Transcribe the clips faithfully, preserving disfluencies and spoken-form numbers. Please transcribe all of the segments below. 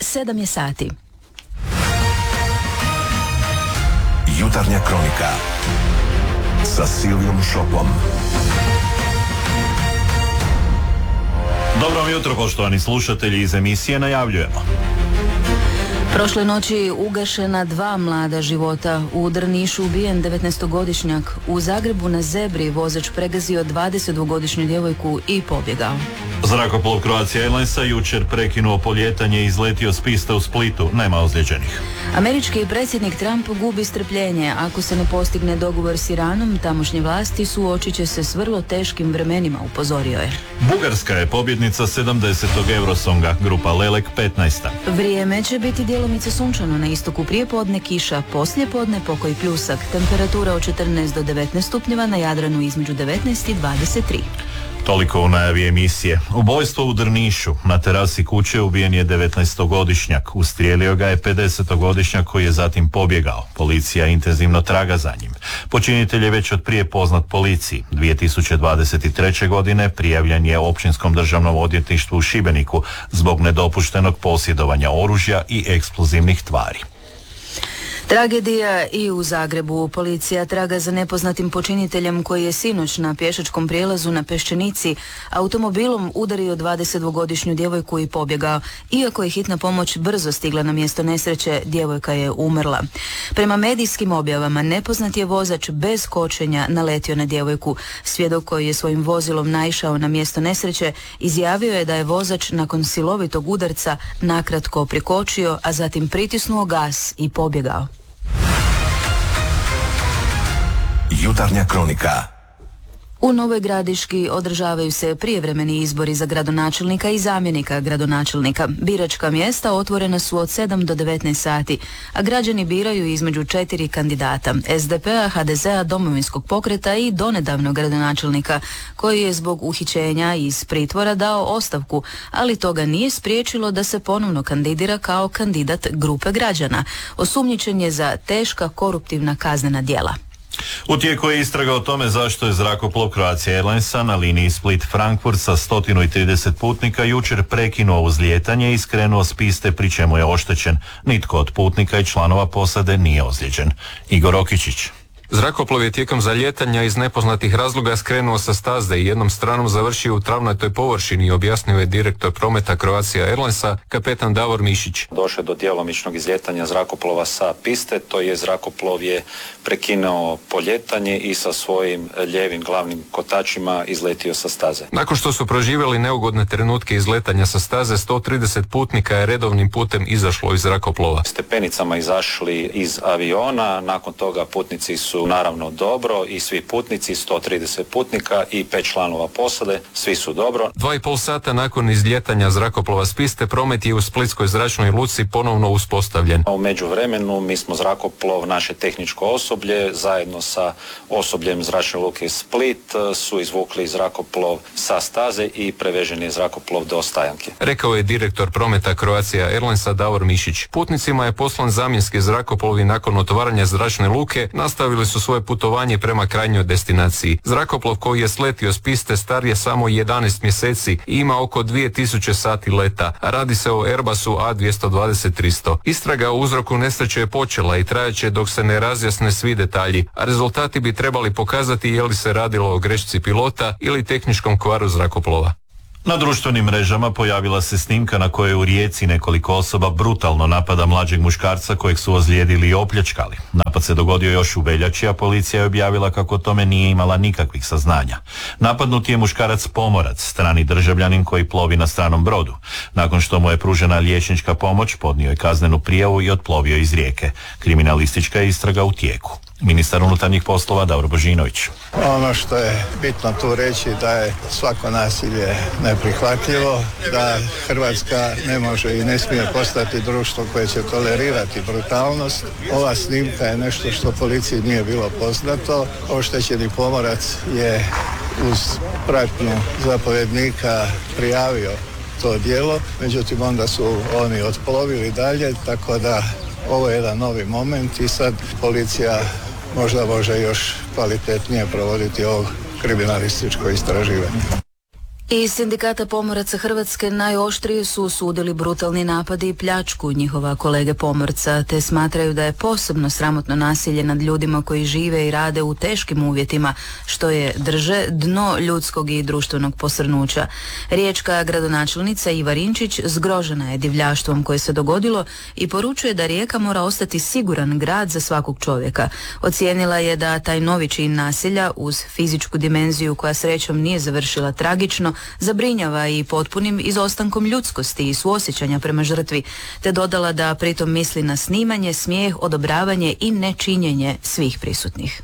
sedam je sati. Jutarnja kronika sa Silvijom Šopom. Dobro vam jutro, poštovani slušatelji, iz emisije najavljujemo. Prošle noći ugašena dva mlada života. U Drnišu ubijen devetnaestogodišnjak. U Zagrebu na Zebri vozač pregazio dvadesetdvogodišnju djevojku i pobjegao. Zrakoplov Croatia Airlinesa jučer prekinuo poljetanje i izletio s piste u Splitu. Nema ozlijeđenih. Američki predsjednik Trump gubi strpljenje. Ako se ne postigne dogovor s Iranom, tamošnje vlasti suočit će se s vrlo teškim vremenima, upozorio je. Bugarska je pobjednica sedamdesetog Eurosonga, grupa Lelek petnaesta. Vrijeme će biti djelomice sunčano, na istoku prijepodne kiša, poslijepodne pokoj pljusak, temperatura od četrnaest do devetnaest stupnjeva, na Jadranu između devetnaest i dvadeset tri. Toliko u najavi emisije. Ubojstvo u Drnišu. Na terasi kuće ubijen je devetnaestogodišnjak. Ustrijelio ga je pedesetogodišnjak koji je zatim pobjegao. Policija intenzivno traga za njim. Počinitelj je već od prije poznat policiji. dvije tisuće dvadeset treće. godine prijavljen je Općinskom državnom odvjetništvu u Šibeniku zbog nedopuštenog posjedovanja oružja i eksplozivnih tvari. Tragedija i u Zagrebu. Policija traga za nepoznatim počiniteljem koji je sinoć na pješačkom prijelazu na Peščenici automobilom udario dvadesetdvogodišnju djevojku i pobjegao. Iako je hitna pomoć brzo stigla na mjesto nesreće, djevojka je umrla. Prema medijskim objavama, nepoznat je vozač bez kočenja naletio na djevojku. Svjedok koji je svojim vozilom naišao na mjesto nesreće izjavio je da je vozač nakon silovitog udarca nakratko prikočio, a zatim pritisnuo gas i pobjegao. Jutarnja kronika. U Novoj Gradiški održavaju se prijevremeni izbori za gradonačelnika i zamjenika gradonačelnika. Biračka mjesta otvorena su od sedam do devetnaest sati, a građani biraju između četiri kandidata: es de pe a, ha de ze a, Domovinskog pokreta i donedavnog gradonačelnika, koji je zbog uhićenja iz pritvora dao ostavku, ali toga nije spriječilo da se ponovno kandidira kao kandidat grupe građana. Osumnjičen je za teška koruptivna kaznena djela. U tijeku je istraga o tome zašto je zrakoplov Croatia Airlinesa na liniji Split-Frankfurt sa sto trideset putnika jučer prekinuo uzlijetanje i skrenuo s piste, pri čemu je oštećen. Nitko od putnika i članova posade nije ozlijeđen. Igor Okičić. Zrakoplov je tijekom zalijetanja iz nepoznatih razloga skrenuo sa staze i jednom stranom završio u travnatoj površini, objasnio je direktor prometa Croatia Airlinesa, kapetan Davor Mišić. Došlo je do djelomičnog izlijetanja zrakoplova sa piste, to je zrakoplov je prekinuo poljetanje i sa svojim lijevim glavnim kotačima izletio sa staze. Nakon što su proživjeli neugodne trenutke izletanja sa staze, sto trideset putnika je redovnim putem izašlo iz zrakoplova. Stepenicama izašli iz aviona, nakon toga putnici su naravno dobro i svi putnici, sto trideset putnika i pet članova posade, svi su dobro. Dva i pol sata nakon izljetanja zrakoplova s piste, promet je u Splitskoj zračnoj luci ponovno uspostavljen. U međuvremenu mi smo zrakoplov, naše tehničko osoblje, zajedno sa osobljem zračne luke Split su izvukli zrakoplov sa staze i prevežen je zrakoplov do Stajanke. Rekao je direktor prometa Croatia Airlinesa Davor Mišić. Putnicima je poslan zamjenski zrakoplovi nakon otvaranja zračne luke, nastavili su svoje putovanje prema krajnjoj destinaciji. Zrakoplov koji je sletio s piste star je samo jedanaest mjeseci i ima oko dvije tisuće sati leta. Radi se o Airbusu A dvjesto dvadeset tristo. Istraga o uzroku nesreće je počela i trajaće dok se ne razjasne svi detalji, a rezultati bi trebali pokazati je li se radilo o grešci pilota ili tehničkom kvaru zrakoplova. Na društvenim mrežama pojavila se snimka na kojoj u Rijeci nekoliko osoba brutalno napada mlađeg muškarca kojeg su ozlijedili i opljačkali. Napad se dogodio još u veljači, a policija je objavila kako o tome nije imala nikakvih saznanja. Napadnuti je muškarac pomorac, strani državljanin koji plovi na stranom brodu. Nakon što mu je pružena liječnička pomoć, podnio je kaznenu prijavu i otplovio iz Rijeke. Kriminalistička je istraga u tijeku. Ministar unutarnjih poslova Davor Božinović. Ono što je bitno tu reći da je svako nasilje neprihvatljivo, da Hrvatska ne može i ne smije postati društvo koje će tolerirati brutalnost. Ova snimka je nešto što policiji nije bilo poznato. Oštećeni pomorac je uz pratnju zapovjednika prijavio to djelo, međutim onda su oni otplovili dalje, tako da ovo je jedan novi moment i sad policija možda može još kvalitetnije provoditi ovo kriminalističko istraživanje. Iz Sindikata pomoraca Hrvatske najoštrije su osudili brutalni napadi i pljačku njihova kolege pomorca, te smatraju da je posebno sramotno nasilje nad ljudima koji žive i rade u teškim uvjetima, što je, drže, dno ljudskog i društvenog posrnuća. Riječka gradonačelnica Iva Rinčić zgrožena je divljaštvom koje se dogodilo i poručuje da Rijeka mora ostati siguran grad za svakog čovjeka. Ocijenila je da taj novi čin nasilja, uz fizičku dimenziju koja srećom nije završila tragično, zabrinjava i potpunim izostankom ljudskosti i suosjećanja prema žrtvi, te dodala da pritom misli na snimanje, smijeh, odobravanje i nečinjenje svih prisutnih.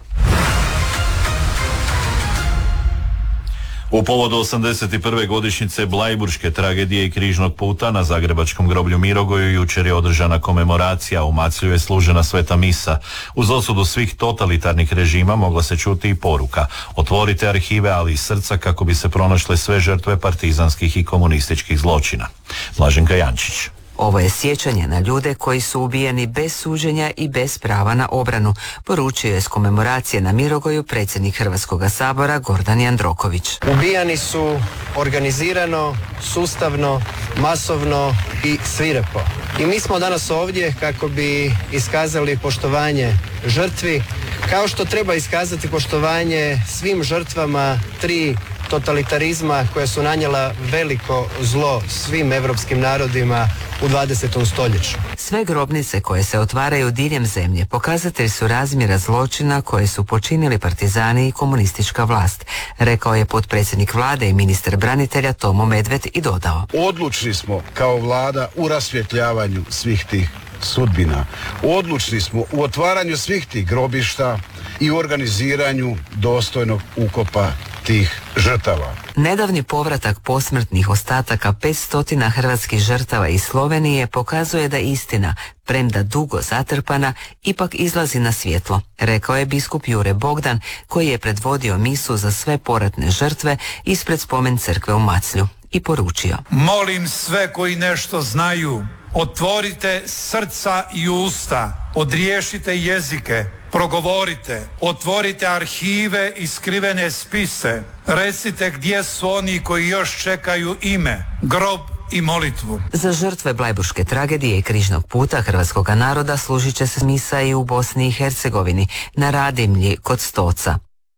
U povodu osamdeset prve godišnjice Blajburške tragedije i križnog puta na zagrebačkom groblju Mirogoju jučer je održana komemoracija, u Maclju je služena sveta misa. Uz osudu svih totalitarnih režima mogla se čuti i poruka: otvorite arhive, ali i srca, kako bi se pronašle sve žrtve partizanskih i komunističkih zločina. Blaženka Jančić. Ovo je sjećanje na ljude koji su ubijeni bez suđenja i bez prava na obranu, poručio je s komemoracije na Mirogoju predsjednik Hrvatskog sabora Gordan Jandroković. Ubijani su organizirano, sustavno, masovno i svirepo. I mi smo danas ovdje kako bi iskazali poštovanje žrtvi, kao što treba iskazati poštovanje svim žrtvama tri totalitarizma koja su nanijela veliko zlo svim evropskim narodima u dvadesetom stoljeću. Sve grobnice koje se otvaraju diljem zemlje pokazatelj su razmjera zločina koje su počinili partizani i komunistička vlast, rekao je potpredsjednik vlade i ministar branitelja Tomo Medved i dodao: odlučni smo kao vlada u rasvjetljavanju svih tih sudbina. Odlučni smo u otvaranju svih tih grobišta i u organiziranju dostojnog ukopa tih žrtava. Nedavni povratak posmrtnih ostataka petstotina hrvatskih žrtava iz Slovenije pokazuje da istina, premda dugo zatrpana, ipak izlazi na svjetlo, rekao je biskup Jure Bogdan, koji je predvodio misu za sve poratne žrtve ispred spomen crkve u Maclju, i poručio: molim sve koji nešto znaju, otvorite srca i usta, odriješite jezike, progovorite, otvorite arhive i skrivene spise, recite gdje su oni koji još čekaju ime, grob i molitvu. Za žrtve Blajburške tragedije i križnog puta hrvatskog naroda služit će se misa i u Bosni i Hercegovini, na Radimlji kod Stoca.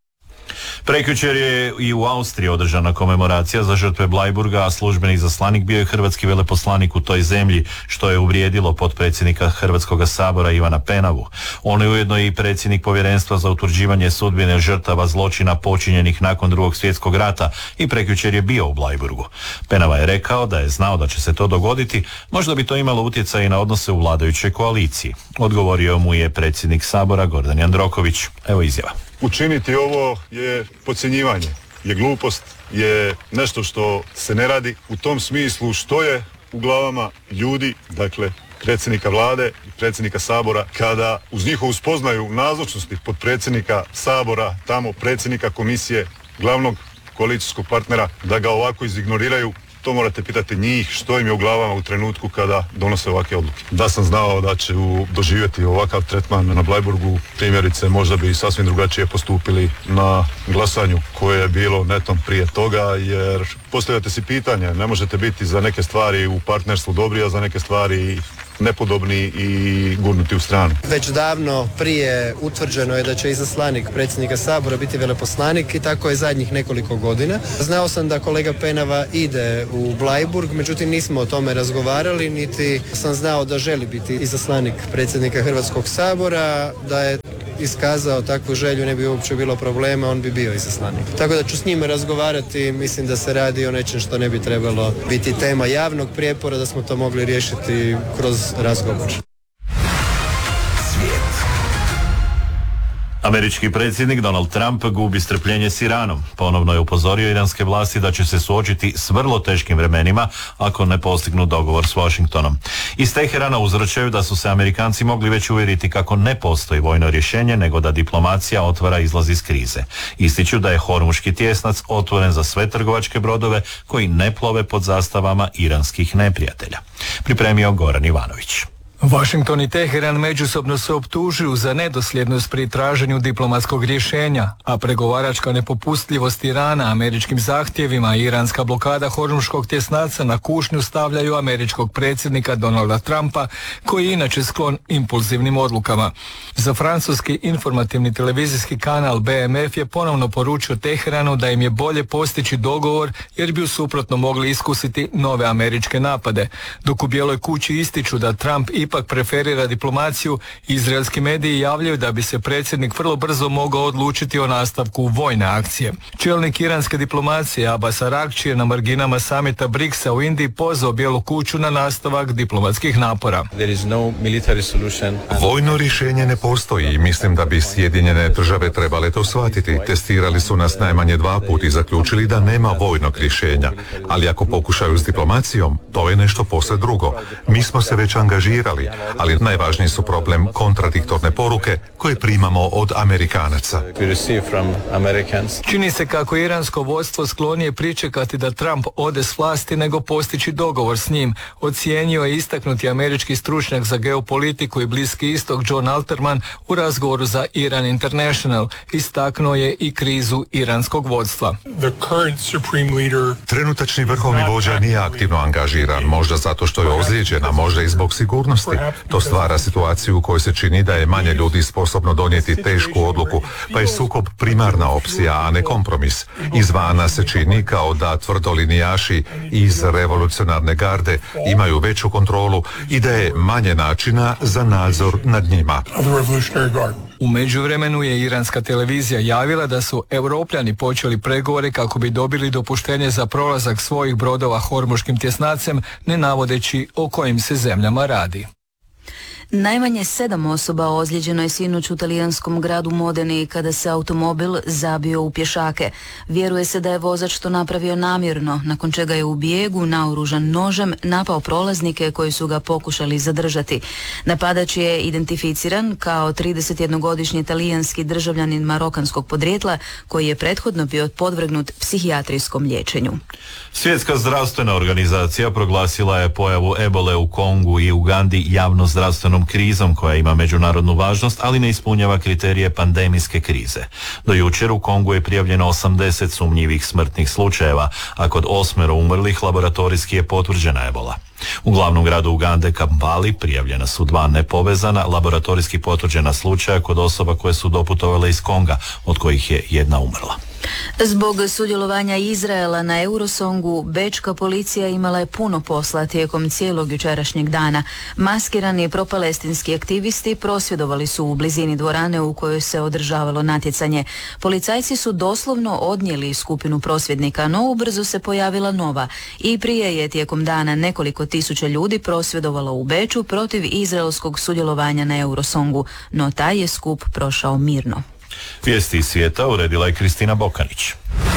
Prekjučer je i u Austriji održana komemoracija za žrtve Blajburga, a službeni izaslanik bio je hrvatski veleposlanik u toj zemlji, što je uvrijedilo potpredsjednika Hrvatskog sabora Ivana Penavu. On je ujedno i predsjednik Povjerenstva za utvrđivanje sudbine žrtava zločina počinjenih nakon Drugog svjetskog rata i prekjučer je bio u Blajburgu. Penava je rekao da je znao da će se to dogoditi, možda bi to imalo utjecaj i na odnose u vladajućoj koaliciji. Odgovorio mu je predsjednik sabora Gordan Jandroković. Evo izjava. Učiniti ovo je podcjenjivanje, je glupost, je nešto što se ne radi u tom smislu što je u glavama ljudi, dakle predsjednika vlade i predsjednika sabora, kada uz njihovu spoznaju nazočnosti potpredsjednika sabora, tamo predsjednika komisije, glavnog koalicijskog partnera, da ga ovako izignoriraju. To morate pitati njih što im je u glavama u trenutku kada donose ovakve odluke. Da sam znao da će doživjeti ovakav tretman na Blajburgu, primjerice, možda bi sasvim drugačije postupili na glasanju koje je bilo netom prije toga, jer postavljate si pitanje, ne možete biti za neke stvari u partnerstvu dobri, a za neke stvari nepodobni i gurnuti u stranu. Već davno prije utvrđeno je da će izaslanik predsjednika sabora biti veleposlanik i tako je zadnjih nekoliko godina. Znao sam da kolega Penava ide u Blajburg, međutim nismo o tome razgovarali, niti sam znao da želi biti izaslanik predsjednika Hrvatskog sabora, da je iskazao takvu želju, ne bi uopće bilo problema, on bi bio izaslanik. Tako da ću s njime razgovarati, mislim da se radi o nečem što ne bi trebalo biti tema javnog prijepora, da smo to mogli riješiti kroz razgovor. Američki predsjednik Donald Trump gubi strpljenje s Iranom. Ponovno je upozorio iranske vlasti da će se suočiti s vrlo teškim vremenima ako ne postignu dogovor s Washingtonom. Iz Teherana uzvraćaju da su se Amerikanci mogli već uvjeriti kako ne postoji vojno rješenje, nego da diplomacija otvara izlaz iz krize. Ističu da je Hormuški tjesnac otvoren za sve trgovačke brodove koji ne plove pod zastavama iranskih neprijatelja. Pripremio Goran Ivanović. Washington i Teheran međusobno se optužuju za nedosljednost pri traženju diplomatskog rješenja, a pregovaračka nepopustljivost Irana američkim zahtjevima i iranska blokada Hormuškog tjesnaca na kušnju stavljaju američkog predsjednika Donalda Trumpa, koji je inače sklon impulzivnim odlukama. Za francuski informativni televizijski kanal B M F je ponovno poručio Teheranu da im je bolje postići dogovor jer bi u suprotno mogli iskusiti nove američke napade. Dok u Bijeloj kući ističu da Trump ipak preferira diplomaciju, izraelski mediji javljaju da bi se predsjednik vrlo brzo mogao odlučiti o nastavku vojne akcije. Čelnik iranske diplomacije Abbas Araghči je na marginama samita briksa u Indiji pozvao Bijelu kuću na nastavak diplomatskih napora. Vojno rješenje ne postoji i mislim da bi Sjedinjene države trebale to shvatiti. Testirali su nas najmanje dva puta i zaključili da nema vojnog rješenja. Ali ako pokušaju s diplomacijom, to je nešto posve drugo. Mi smo se već angažirali, ali najvažniji su problem kontradiktorne poruke koje primamo od Amerikanaca. Čini se kako iransko vodstvo sklonije pričekati da Trump ode s vlasti nego postići dogovor s njim, ocijenio je istaknuti američki stručnjak za geopolitiku i Bliski istok John Alterman u razgovoru za Iran International. Istaknuo je i krizu iranskog vodstva. Trenutačni vrhovni vođa nije aktivno angažiran, možda zato što je ozlijeđen, a možda i zbog sigurnosti. To stvara situaciju u kojoj se čini da je manje ljudi sposobno donijeti tešku odluku, pa je sukob primarna opcija, a ne kompromis. Izvana se čini kao da tvrdolinijaši iz revolucionarne garde imaju veću kontrolu i da je manje načina za nadzor nad njima. U međuvremenu je iranska televizija javila da su Europljani počeli pregovore kako bi dobili dopuštenje za prolazak svojih brodova Hormuškim tjesnacem, ne navodeći o kojim se zemljama radi. Najmanje sedam osoba ozlijeđeno je sinoć u talijanskom gradu Modeni kada se automobil zabio u pješake. Vjeruje se da je vozač to napravio namjerno, nakon čega je u bijegu naoružan nožem napao prolaznike koji su ga pokušali zadržati. Napadač je identificiran kao tridesetjednogodišnji talijanski državljanin marokanskog podrijetla koji je prethodno bio podvrgnut psihijatrijskom liječenju. Svjetska zdravstvena organizacija proglasila je pojavu ebole u Kongu i Ugandi javno zdravstvenom krizom koja ima međunarodnu važnost, ali ne ispunjava kriterije pandemijske krize. Do jučer u Kongu je prijavljeno osamdeset sumnjivih smrtnih slučajeva, a kod osmero umrlih laboratorijski je potvrđena ebola. U glavnom gradu Ugande, Kampali, prijavljena su dva nepovezana, laboratorijski potvrđena slučaja kod osoba koje su doputovale iz Konga, od kojih je jedna umrla. Zbog sudjelovanja Izraela na Eurosongu, bečka policija imala je puno posla tijekom cijelog jučerašnjeg dana. Maskirani propalestinski aktivisti prosvjedovali su u blizini dvorane u kojoj se održavalo natjecanje. Policajci su doslovno odnijeli skupinu prosvjednika, no ubrzo se pojavila nova. I prije je tijekom dana nekoliko tisuća ljudi prosvjedovalo u Beču protiv izraelskog sudjelovanja na Eurosongu, no taj je skup prošao mirno. Vijesti iz svijeta uredila je Kristina Bokanić.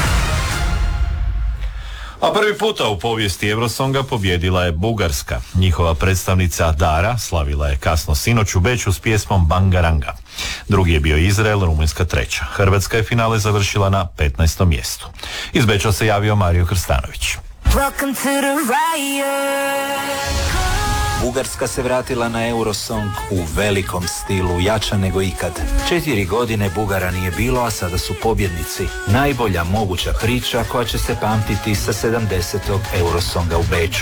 A prvi puta u povijesti Eurosonga pobjedila je Bugarska. Njihova predstavnica Dara slavila je kasno sinoć u Beču s pjesmom Bangaranga. Drugi je bio Izrael, Rumunjska treća. Hrvatska je finale završila na petnaestom mjestu. Iz Beča se javio Mario Krstanović. Bugarska se vratila na Eurosong u velikom stilu, jača nego ikad. Četiri godine Bugara nije bilo, a sada su pobjednici. Najbolja moguća priča koja će se pamtiti sa sedamdesetog Eurosonga u Beču.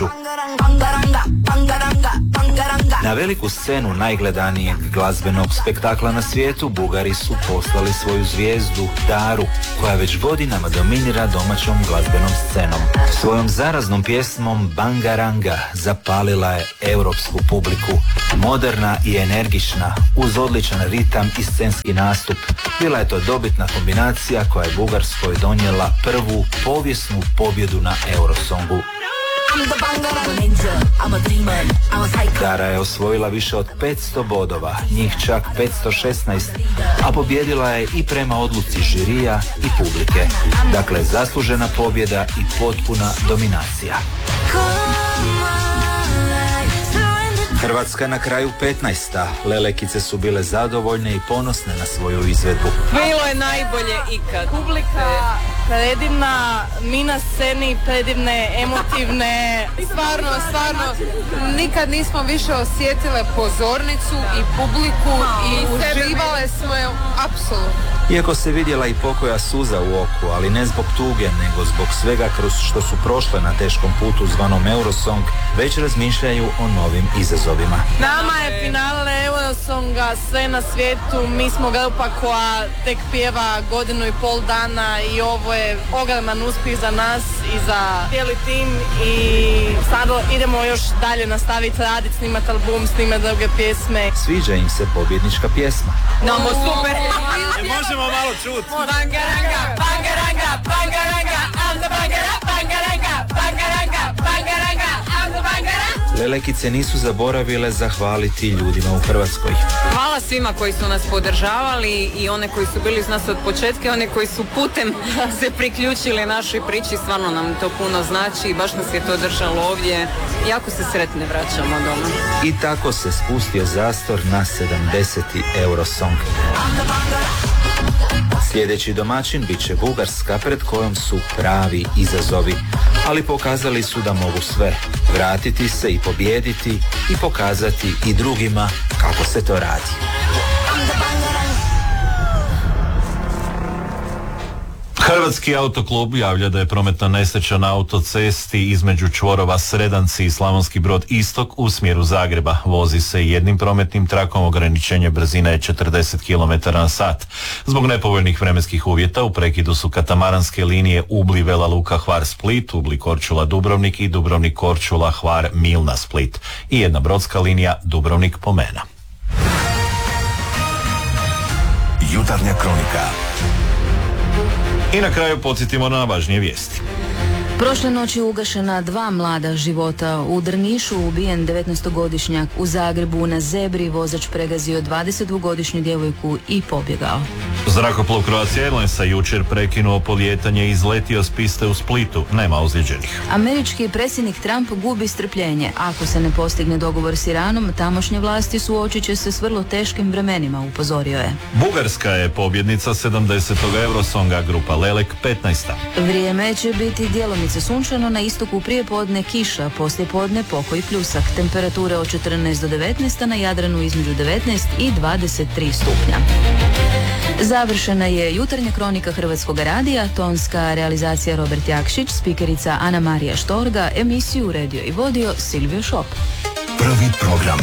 Na veliku scenu najgledanijeg glazbenog spektakla na svijetu Bugari su poslali svoju zvijezdu Daru, koja već godinama dominira domaćom glazbenom scenom. Svojom zaraznom pjesmom Bangaranga zapalila je europsku publiku. Moderna i energična, uz odličan ritam i scenski nastup. Bila je to dobitna kombinacija koja je Bugarskoj donijela prvu povijesnu pobjedu na Eurosongu. Dara je osvojila više od petsto bodova, njih čak petsto šesnaest, a pobjedila je i prema odluci žirija i publike. Dakle, zaslužena pobjeda i potpuna dominacija. Hrvatska na kraju petnaesta. Lelekice su bile zadovoljne i ponosne na svoju izvedbu. Bilo je najbolje ikad. Publika predivna, mi na sceni predivne, emotivne, stvarno, stvarno, nikad nismo više osjetile pozornicu i publiku i uživale smo je apsolutno. Iako se vidjela i pokoja suza u oku, ali ne zbog tuge, nego zbog svega kroz što su prošle na teškom putu zvanom Eurosong, već razmišljaju o novim izazovima. Nama je finale Eurosonga sve na svijetu, mi smo grupa koja tek pjeva godinu i pol dana i ovo je ogroman uspjeh za nas i za cijeli tim i sada idemo još dalje nastaviti raditi, snimati album, snimati druge pjesme. Sviđa im se pobjednička pjesma. Namo super! Možemo malo čuti. Bangaranga, bangaranga, bangaranga, I'm the bangara, bangaranga, bangaranga, bangaranga, I'm the bangara. Lelekice nisu zaboravile zahvaliti ljudima u Hrvatskoj. Hvala svima koji su nas podržavali i one koji su bili uz nas od početka, one koji su putem se priključili našoj priči, stvarno nam to puno znači i baš nas je to držalo ovdje. Jako se sretne vraćamo doma. I tako se spustio zastor na sedamdeseti Eurosong. Sljedeći domaćin bit će Bugarska, pred kojom su pravi izazovi, ali pokazali su da mogu sve, vratiti se i pobijediti i pokazati i drugima kako se to radi. Hrvatski autoklub javlja da je prometna nesreća na autocesti između čvorova Sredanci i Slavonski Brod istok u smjeru Zagreba. Vozi se jednim prometnim trakom, ograničenje brzine je četrdeset kilometara na sat. Zbog nepovoljnih vremenskih uvjeta u prekidu su katamaranske linije Ubli Vela Luka Hvar Split, Ubli Korčula Dubrovnik i Dubrovnik Korčula Hvar Milna Split i jedna brodska linija Dubrovnik Pomena. Jutarnja kronika. I na kraju podsjetimo na važnije vijesti. Prošle noći ugašena dva mlada života. U Drnišu ubijen devetnaestogodišnjak, u Zagrebu na zebri vozač pregazio dvadesetdvogodišnju djevojku i pobjegao. Zrakoplov Croatia Airlinesa jučer prekinuo polijetanje i izletio s piste u Splitu. Nema ozlijeđenih. Američki predsjednik Trump gubi strpljenje. Ako se ne postigne dogovor s Iranom, tamošnje vlasti suočit će se s vrlo teškim vremenima, upozorio je. Bugarska je pobjednica sedamdesetog Eurosonga, grupa Lelek petnaesta. Vrijeme će biti djelomice sunčano, na istoku prijepodne kiša, poslijepodne pokoj pljusak. Temperature od četrnaest do devetnaest, a na Jadranu između devetnaest i dvadeset tri stupnja. Završena je jutarnja kronika Hrvatskog radija, tonska realizacija Robert Jakšić, spikerica Ana Marija Štorga, emisiju uredio i vodio Silvio Šop. Prvi program.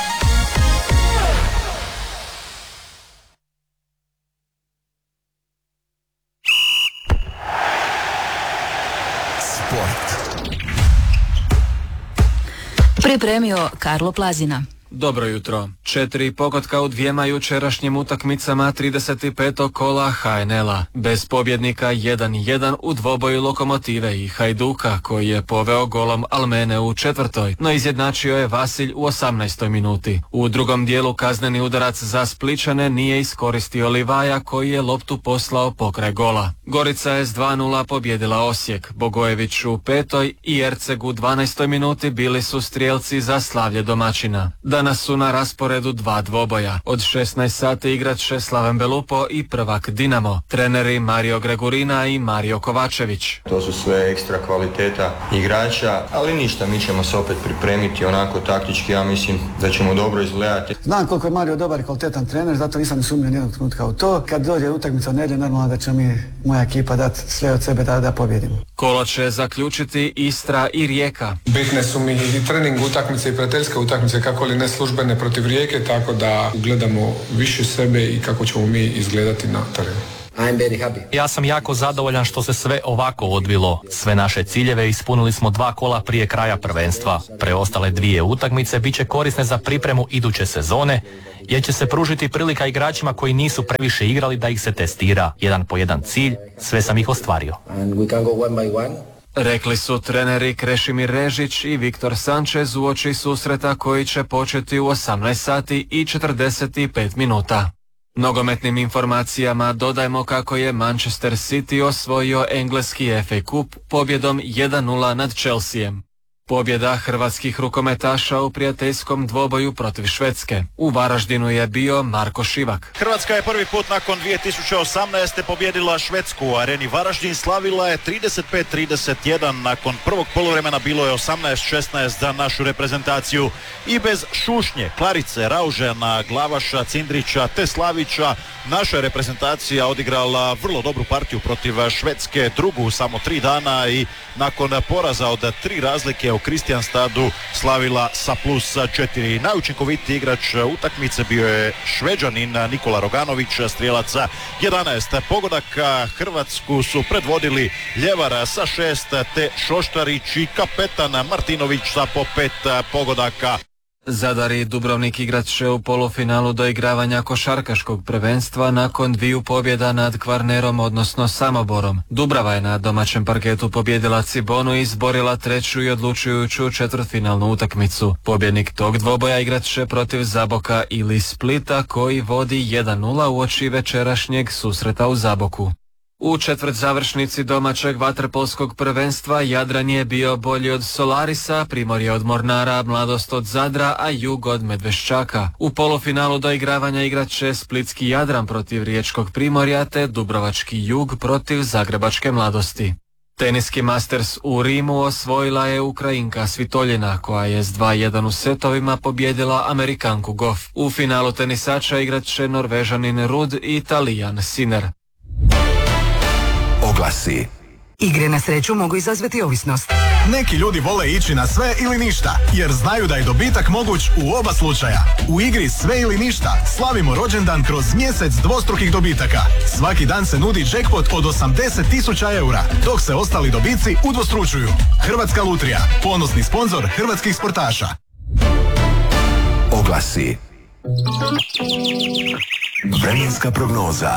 Pripremio Karlo Plazina. Dobro jutro. Četiri pogotka u dvijema jučerašnjim utakmicama trideset petog kola ha en el-a. Bez pobjednika jedan jedan u dvoboju Lokomotive i Hajduka, koji je poveo golom Almene u četvrtoj, no izjednačio je Vasilj u osamnaestoj minuti. U drugom dijelu kazneni udarac za Spličane nije iskoristio Livaja, koji je loptu poslao pokraj gola. Gorica je s dva nula pobjedila Osijek. Bogojević u petoj i Erceg u dvanaestoj minuti bili su strijelci za slavlje domaćina. Danas su na rasporedu dva dvoboja. Od šesnaest sati igrat će Slaven Belupo i prvak Dinamo. Treneri Mario Gregurina i Mario Kovačević. To su sve ekstra kvaliteta igrača, ali ništa, mi ćemo se opet pripremiti onako taktički, ja mislim da ćemo dobro izgledati. Znam koliko je Mario dobar i kvalitetan trener, zato nisam ni sumnjao nijednog trenutka u to. Kad dođe utakmica od nedjelje, normalno da će mi moja ekipa dati sve od sebe da, da pobjedimo. Kolo će zaključiti Istra i Rijeka. Bitne su mi i trening utakmice i prijateljske utakmice, kako li ne službene protiv Rijeke, tako da gledamo više sebe i kako ćemo mi izgledati na terenu. Ja sam jako zadovoljan što se sve ovako odvilo. Sve naše ciljeve ispunili smo dva kola prije kraja prvenstva. Preostale dvije utakmice bit će korisne za pripremu iduće sezone, jer će se pružiti prilika igračima koji nisu previše igrali da ih se testira. Jedan po jedan cilj, sve sam ih ostvario. Rekli su treneri Krešimir Režić i Viktor Sanchez uoči susreta koji će početi u osamnaest sati i četrdeset pet minuta. Nogometnim informacijama dodajemo kako je Manchester City osvojio engleski F A Cup pobjedom jedan nula nad Chelseaem. Pobjeda hrvatskih rukometaša u prijateljskom dvoboju protiv Švedske. U Varaždinu je bio Marko Šivak. Hrvatska je prvi put nakon dvije tisuće osamnaeste pobjedila Švedsku u areni Varaždin. Slavila je trideset pet trideset jedan. Nakon prvog poluvremena bilo je osamnaest šesnaest za našu reprezentaciju. I bez šušnje, Klarice, Raužena, Glavaša, Cindrića te Slavića naša je reprezentacija odigrala vrlo dobru partiju protiv Švedske, drugu u samo tri dana i nakon poraza od tri razlike u Kristijanstadu slavila sa plus četiri. Najučinkovitiji igrač utakmice bio je Šveđanin Nikola Roganović, strijelaca jedanaest pogodaka. Hrvatsku su predvodili Ljevar sa šest te Šoštarić i kapetan Martinović sa po pet pogodaka. Zadar i Dubrovnik igrat će u polufinalu doigravanja košarkaškog prvenstva nakon dviju pobjeda nad Kvarnerom, odnosno Samoborom. Dubrava je na domaćem parketu pobjedila Cibonu i izborila treću i odlučujuću četvrtfinalnu utakmicu. Pobjednik tog dvoboja igrat će protiv Zaboka ili Splita koji vodi jedan nula uoči večerašnjeg susreta u Zaboku. U četvrt završnici domaćeg vaterpolskog prvenstva Jadran je bio bolji od Solarisa, Primorje od Mornara, Mladost od Zadra, a Jug od Medveščaka. U polufinalu doigravanja igrat će splitski Jadran protiv riječkog Primorja te dubrovački Jug protiv zagrebačke Mladosti. Teniski Masters u Rimu osvojila je Ukrajinka Svitoljina koja je s dva jedan u setovima pobjedila Amerikanku Goff. U finalu tenisača igrat će Norvežanin Rud i Italijan Sinner. Oglasi. Igre na sreću mogu izazvati ovisnost. Neki ljudi vole ići na sve ili ništa, jer znaju da je dobitak moguć u oba slučaja. U igri Sve ili ništa slavimo rođendan kroz mjesec dvostrukih dobitaka. Svaki dan se nudi jackpot od osamdeset tisuća eura, dok se ostali dobici udvostručuju. Hrvatska lutrija, ponosni sponzor hrvatskih sportaša. Oglasi. Vremenska prognoza.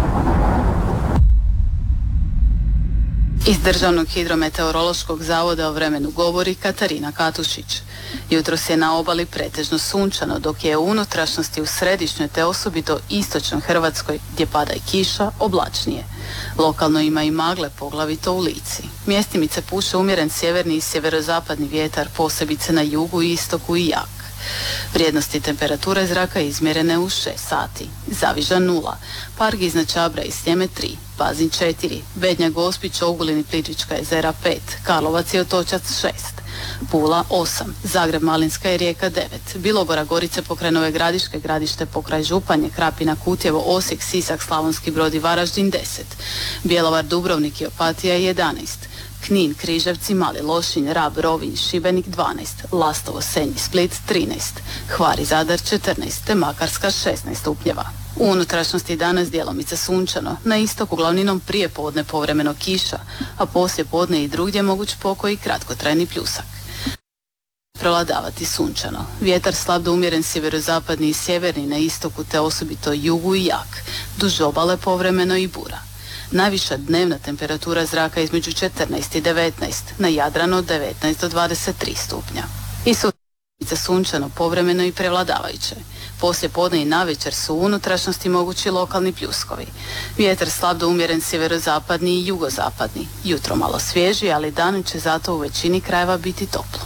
Iz Državnog hidrometeorološkog zavoda o vremenu govori Katarina Katušić. Jutros je na obali pretežno sunčano, dok je u unutrašnjosti u središnjoj te osobito istočnoj Hrvatskoj, gdje pada i kiša, oblačnije. Lokalno ima i magle, poglavito u Lici. Mjestimice puše umjeren sjeverni i sjeverozapadni vjetar, posebice na jugu i istoku i jak. Vrijednosti temperature zraka izmjerene u šest sati. Zaviža nula, Park iznad Čabra i Sljeme tri, Pazin četiri, Bednja Gospić, Ogulin i Plitvička jezera pet, Karlovac i Otočac šest, Pula osam, Zagreb, Malinska i Rijeka devet, Bilogora, Gorice pokraj Nove Gradiške, Gradište pokraj Županje, Krapina, Kutjevo, Osijek, Sisak, Slavonski Brod i Varaždin deset, Bjelovar, Dubrovnik i Opatija jedanaest, Knin, Križevci, Mali Lošinj, Rab, Rovinj, Šibenik dvanaest, Lastovo, Senj, Split trinaest, Hvar i Zadar četrnaest, te Makarska šesnaest stupnjeva. U unutrašnjosti danas djelomice sunčano, na istoku glavninom prije podne povremeno kiša, a poslije podne i drugdje moguć pokoj i kratkotrajni pljusak. Prevladavati sunčano. Vjetar slab do umjeren sjeverozapadni i sjeverni na istoku te osobito jugu i jak, duž obale povremeno i bura. Najviša dnevna temperatura zraka između četrnaest i devetnaest, na Jadranu od devetnaest do dvadeset tri stupnja. I sutra sunčano povremeno i prevladavajuće. Poslije podne i navečer su u unutrašnjosti mogući lokalni pljuskovi. Vjetar slab do umjeren sjeverozapadni i jugozapadni. Jutro malo svježi, ali dan će zato u većini krajeva biti toplo.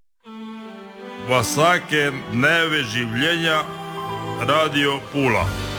Vsake dneve življenja Radio Pula.